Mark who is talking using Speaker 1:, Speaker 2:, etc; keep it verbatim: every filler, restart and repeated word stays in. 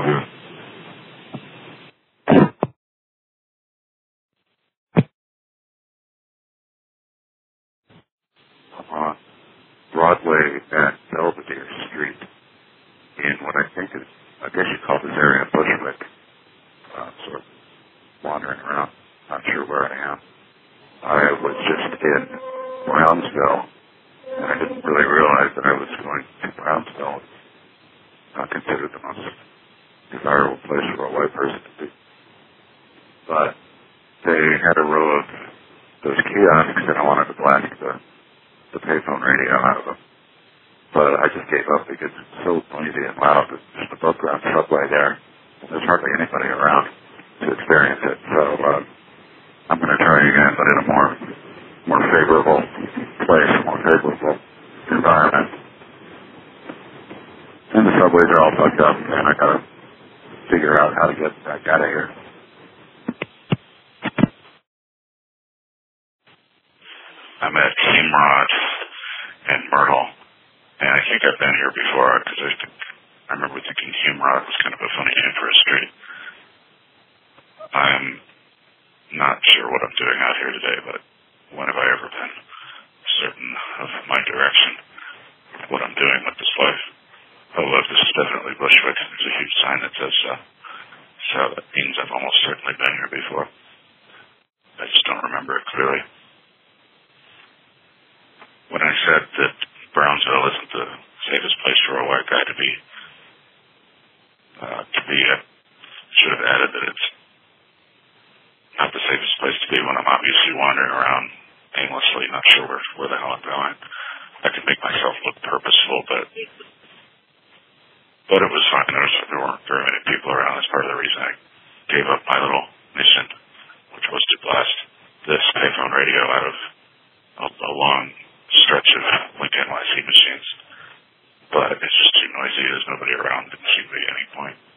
Speaker 1: on Broadway and Belvedere Street in what I think is, I guess you call this area Bushwick, uh, sort of wandering around, not sure where I am. I was just in Brownsville, and I didn't really realize that I was going to Brownsville. It's not considered the most desirable place for a white person to be. But they had a row of those kiosks, and I wanted to blast the, the payphone radio out of them. But I just gave up because it's so noisy and loud. There's just a above-ground subway there, and there's hardly anybody around to experience it. So uh, I'm going to try again, but in a more more favorable place, a more favorable environment. And the subways are all fucked up, and I got to figure out how to get back out of here. I'm at Hemrod and Myrtle, and I think I've been here before because I think I remember thinking Hemrod was kind of a funny name for a street. I'm not sure what I'm doing out here today, but when have I ever been certain of my direction, what I'm doing with this life? Oh, look, this is definitely Bushwick. There's a huge sign that says so. So that means I've almost certainly been here before. I just don't remember it clearly. When I said that Brownsville isn't the safest place for a white guy to be, uh, to be, I should have added that it's not the safest place to be when I'm obviously wandering around aimlessly, not sure where, where the hell I'm going. I could make myself look purposeful, but but it was fine. There, was, there weren't very many people around. That's part of the reason I gave up my little mission, which was to blast this payphone radio out of a, a long stretch of Link N Y C machines. But it's just too noisy. There's nobody around. Didn't seem to be any point.